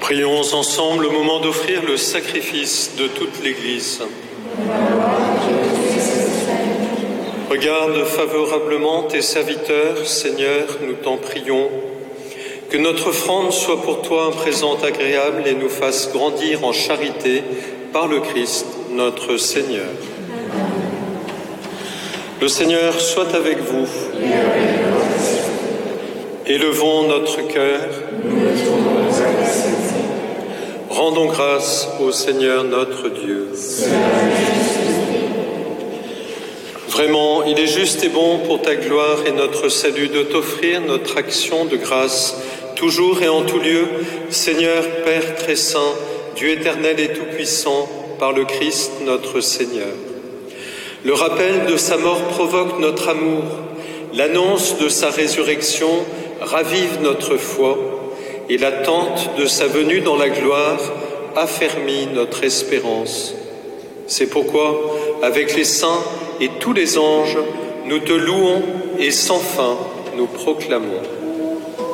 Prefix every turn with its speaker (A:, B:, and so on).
A: Prions ensemble au moment d'offrir le sacrifice de toute l'Église. Regarde favorablement tes serviteurs, Seigneur, nous t'en prions. Que notre offrande soit pour toi un présent agréable et nous fasse grandir en charité par le Christ, notre Seigneur. Le Seigneur soit avec vous. Élevons notre cœur. Rendons grâce au Seigneur notre Dieu. Vraiment, il est juste et bon pour ta gloire et notre salut de t'offrir notre action de grâce, toujours et en tout lieu, Seigneur, Père très saint, Dieu éternel et tout-puissant, par le Christ notre Seigneur. Le rappel de sa mort provoque notre amour, l'annonce de sa résurrection ravive notre foi, et l'attente de sa venue dans la gloire affermit notre espérance. C'est pourquoi, avec les saints et tous les anges, nous te louons et sans fin nous proclamons.